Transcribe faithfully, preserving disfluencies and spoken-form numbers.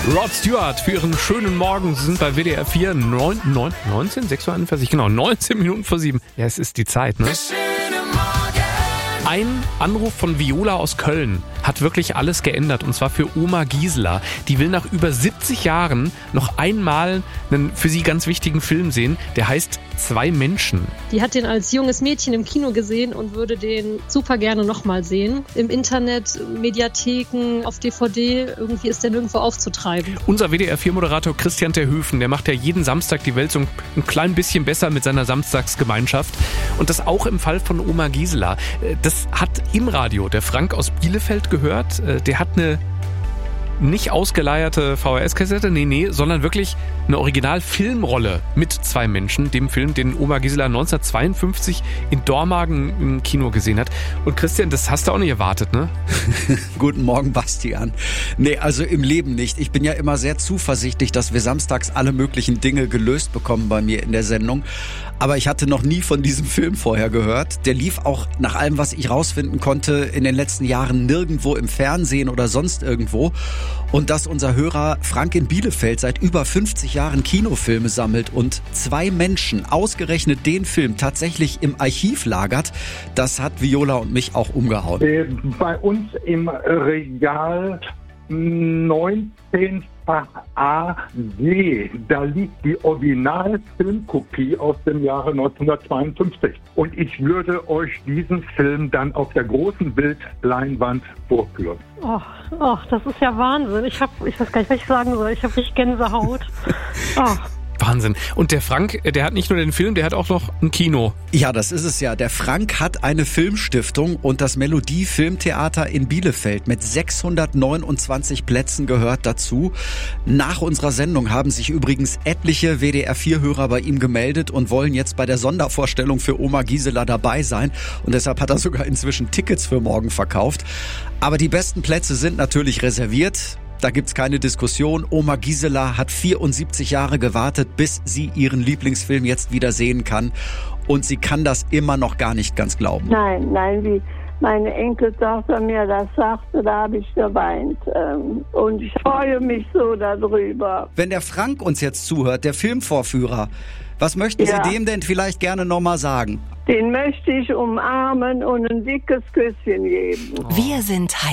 Rod Stewart für Ihren schönen Morgen. Sie sind bei W D R vier, neun, neun, neunzehn, sechs Uhr einundvierzig, genau, neunzehn Minuten vor sieben. Ja, es ist die Zeit, ne? Ein Anruf von Viola aus Köln hat wirklich alles geändert, und zwar für Oma Gisela. Die will nach über siebzig Jahren noch einmal einen für sie ganz wichtigen Film sehen, der heißt Zwei Menschen. Die hat den als junges Mädchen im Kino gesehen und würde den super gerne nochmal sehen. Im Internet, Mediatheken, auf D V D, irgendwie ist der nirgendwo aufzutreiben. Unser W D R vier Moderator Christian Terhöfen, der macht ja jeden Samstag die Welt so ein klein bisschen besser mit seiner Samstagsgemeinschaft. Und das auch im Fall von Oma Gisela. Das hat im Radio der Frank aus Bielefeld gehört. Der hat eine nicht ausgeleierte V H S-Kassette, nee, nee, sondern wirklich eine Original-Filmrolle mit Zwei Menschen, dem Film, den Oma Gisela neunzehnhundertzweiundfünfzig in Dormagen im Kino gesehen hat. Und Christian, das hast du auch nicht erwartet, ne? Guten Morgen, Bastian. Nee, also im Leben nicht. Ich bin ja immer sehr zuversichtlich, dass wir samstags alle möglichen Dinge gelöst bekommen bei mir in der Sendung. Aber ich hatte noch nie von diesem Film vorher gehört. Der lief auch nach allem, was ich rausfinden konnte, in den letzten Jahren nirgendwo im Fernsehen oder sonst irgendwo. Und dass unser Hörer Frank in Bielefeld seit über fünfzig Jahren Kinofilme sammelt und Zwei Menschen, ausgerechnet den Film, tatsächlich im Archiv lagert, das hat Viola und mich auch umgehauen. Äh, bei uns im Regal neunzehn A G, da liegt die Originalfilmkopie aus dem Jahre neunzehnhundertzweiundfünfzig. Und ich würde euch diesen Film dann auf der großen Bildleinwand vorführen. Oh, oh, das ist ja Wahnsinn. Ich hab, ich weiß gar nicht, was ich sagen soll. Ich habe richtig Gänsehaut. Oh. Wahnsinn. Und der Frank, der hat nicht nur den Film, der hat auch noch ein Kino. Ja, das ist es ja. Der Frank hat eine Filmstiftung und das Melodie Filmtheater in Bielefeld mit sechshundertneunundzwanzig Plätzen gehört dazu. Nach unserer Sendung haben sich übrigens etliche W D R vier Hörer bei ihm gemeldet und wollen jetzt bei der Sondervorstellung für Oma Gisela dabei sein. Und deshalb hat er sogar inzwischen Tickets für morgen verkauft. Aber die besten Plätze sind natürlich reserviert. Da gibt's keine Diskussion. Oma Gisela hat vierundsiebzig Jahre gewartet, bis sie ihren Lieblingsfilm jetzt wieder sehen kann. Und sie kann das immer noch gar nicht ganz glauben. Nein, nein, wie meine Enkeltochter mir das sagte, da habe ich geweint. Und ich freue mich so darüber. Wenn der Frank uns jetzt zuhört, der Filmvorführer, was möchten ja. Sie dem denn vielleicht gerne nochmal sagen? Den möchte ich umarmen und ein dickes Küsschen geben. Wir sind